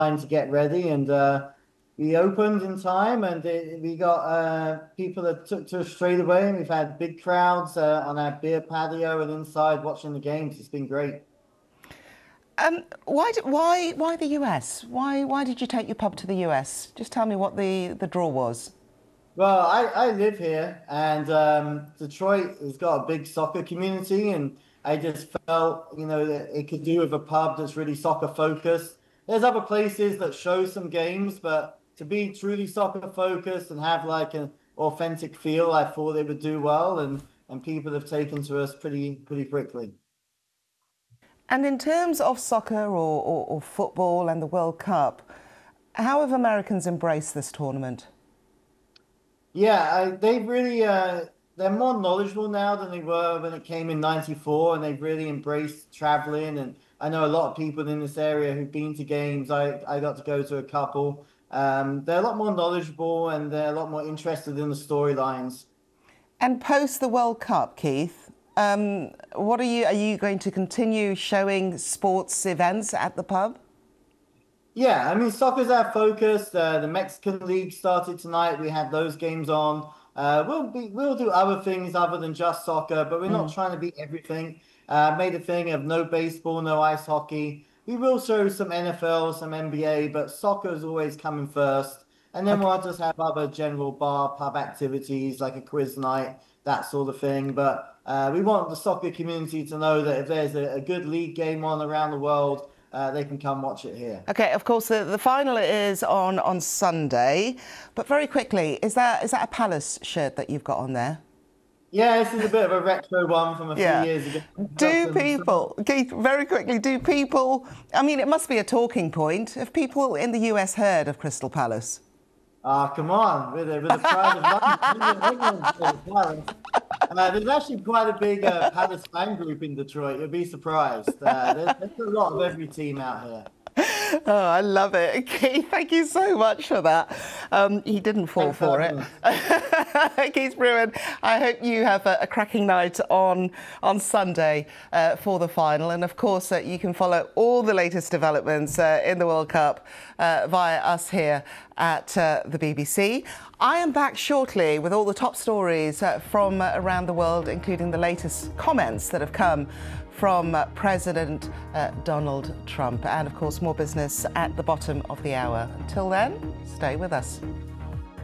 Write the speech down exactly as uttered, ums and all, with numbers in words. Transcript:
time to get ready, and uh, we opened in time, and it, we got uh, people that took to us straight away, and we've had big crowds uh, on our beer patio and inside watching the games. It's been great. Um, why, why, why the U S? Why, why did you take your pub to the U S? Just tell me what the, the draw was. Well, I, I live here, and um, Detroit has got a big soccer community, and I just felt, you know, that it could do with a pub that's really soccer focused. There's other places that show some games, but to be truly soccer focused and have like an authentic feel, I thought they would do well, and and people have taken to us pretty pretty quickly. And in terms of soccer or, or, or football and the World Cup, how have Americans embraced this tournament? Yeah, I, they've really uh, they're more knowledgeable now than they were when it came in ninety-four, and they've really embraced traveling. And I know a lot of people in this area who've been to games. I, I got to go to a couple. Um, they're a lot more knowledgeable, and they're a lot more interested in the storylines. And post the World Cup, Keith, um, what are you, are you going to continue showing sports events at the pub? Yeah, I mean, soccer's our focus. Uh, the Mexican League started tonight. We had those games on. Uh, we'll be we'll do other things other than just soccer, but we're not Mm. trying to be everything. Uh, made a thing of no baseball, no ice hockey. We will show some N F L, some N B A, but soccer is always coming first. And then Okay. we'll just have other general bar, pub activities like a quiz night, that sort of thing. But uh, we want the soccer community to know that if there's a, a good league game on around the world, uh, they can come watch it here. Okay, of course, the, the final is on, on Sunday. But very quickly, is that, is that a Palace shirt that you've got on there? Yeah, this is a bit of a retro one from a few Yeah. years ago. Do people, Keith, very quickly, do people, I mean, it must be a talking point. Have people in the U S heard of Crystal Palace? Ah, come on, with a, with a pride of London, England, England, Palace. Uh, there's actually quite a big uh, Palace fan group in Detroit. You'll be surprised. Uh, there's, there's a lot of every team out here. Oh, I love it. Keith, thank you so much for that. Um, he didn't fall Thanks for for it. Keith Brewin, I hope you have a, a cracking night on, on Sunday uh, for the final. And of course, uh, you can follow all the latest developments uh, in the World Cup uh, via us here at uh, the B B C. I am back shortly with all the top stories uh, from uh, around the world, including the latest comments that have come from uh, President uh, Donald Trump, and of course more business at the bottom of the hour. Until then, stay with us.